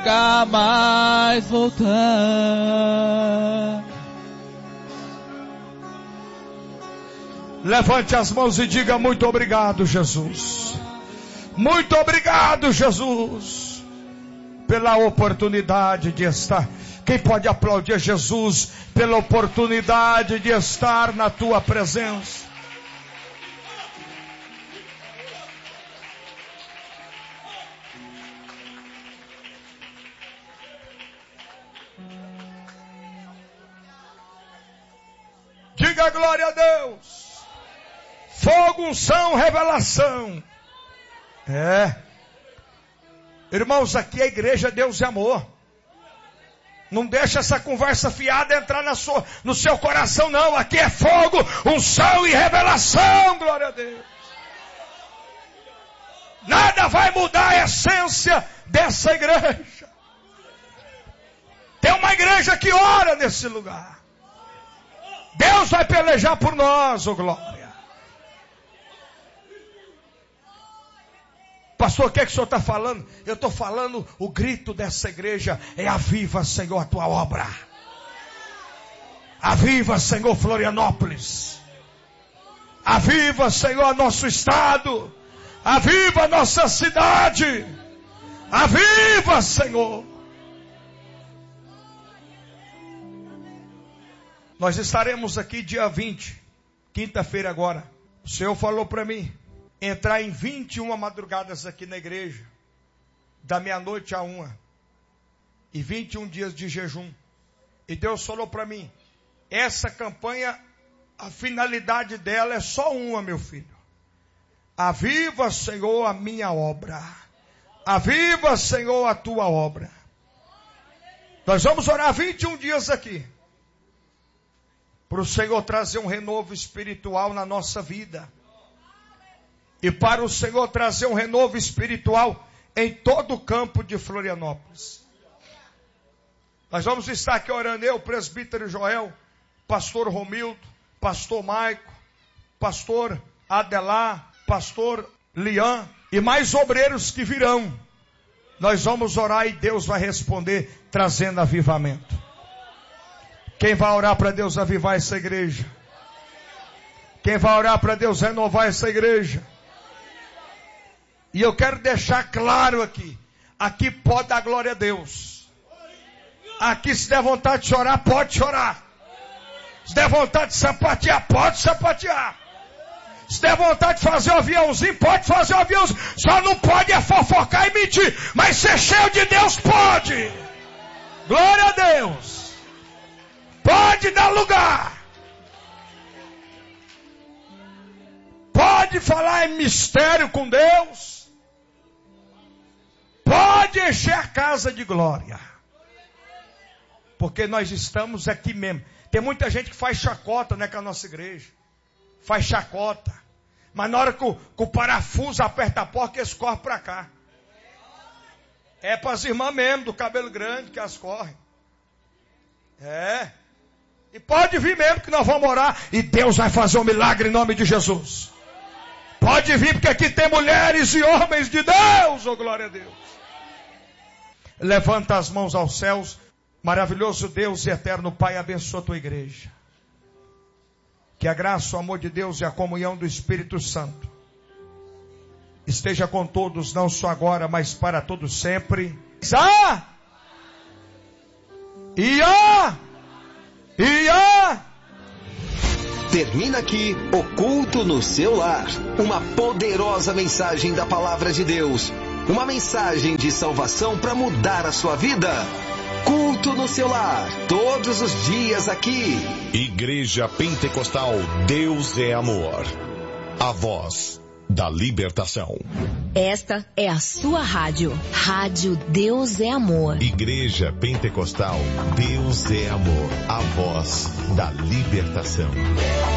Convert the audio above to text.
nunca mais voltar. Levante as mãos e diga: muito obrigado, Jesus. Muito obrigado, Jesus, pela oportunidade de estar. Quem pode aplaudir Jesus pela oportunidade de estar na tua presença? Diga glória a Deus. Fogo, unção, revelação. Irmãos, aqui a igreja Deus é amor. Não deixa essa conversa fiada entrar no seu coração, não. Aqui é fogo, unção e revelação, glória a Deus. Nada vai mudar a essência dessa igreja. Tem uma igreja que ora nesse lugar. Deus vai pelejar por nós, oh glória. Pastor, o que é que o senhor está falando? Eu estou falando, o grito dessa igreja é: aviva, Senhor, a tua obra. Aviva, Senhor, Florianópolis. Aviva, Senhor, nosso estado. Aviva nossa cidade. Aviva, Senhor. Nós estaremos aqui dia 20, quinta-feira agora. O Senhor falou para mim entrar em 21 madrugadas aqui na igreja, da meia-noite a 1, e 21 dias de jejum. E Deus falou para mim, essa campanha, a finalidade dela é só uma, meu filho. Aviva, Senhor, a minha obra. Aviva, Senhor, a tua obra. Nós vamos orar 21 dias aqui, para o Senhor trazer um renovo espiritual na nossa vida. E para o Senhor trazer um renovo espiritual em todo o campo de Florianópolis. Nós vamos estar aqui orando, eu, presbítero Joel, pastor Romildo, pastor Maico, pastor Adelar, pastor Lian e mais obreiros que virão. Nós vamos orar e Deus vai responder trazendo avivamento. Quem vai orar para Deus avivar essa igreja? Quem vai orar para Deus renovar essa igreja? E eu quero deixar claro aqui. Aqui pode dar glória a Deus. Aqui se der vontade de chorar, pode chorar. Se der vontade de sapatear, pode sapatear. Se der vontade de fazer um aviãozinho, pode fazer um aviãozinho. Só não pode é fofocar e mentir. Mas ser cheio de Deus pode. Glória a Deus. Pode dar lugar. Pode falar em mistério com Deus. Pode encher a casa de glória. Porque nós estamos aqui mesmo. Tem muita gente que faz chacota, né, com a nossa igreja. Faz chacota. Mas na hora que o parafuso aperta a porta, eles correm para cá. É para as irmãs mesmo, do cabelo grande, que as correm. E pode vir mesmo que nós vamos orar. E Deus vai fazer um milagre em nome de Jesus. Pode vir, porque aqui tem mulheres e homens de Deus, oh glória a Deus. Levanta as mãos aos céus. Maravilhoso Deus e eterno Pai, abençoa a tua igreja. Que a graça, o amor de Deus e a comunhão do Espírito Santo esteja com todos, não só agora, mas para todos sempre. Termina aqui o culto no seu lar. Uma poderosa mensagem da palavra de Deus. Uma mensagem de salvação para mudar a sua vida. Culto no seu lar, todos os dias aqui. Igreja Pentecostal Deus é Amor. A voz da libertação. Esta é a sua rádio. Rádio Deus é Amor. Igreja Pentecostal Deus é Amor. A voz da libertação.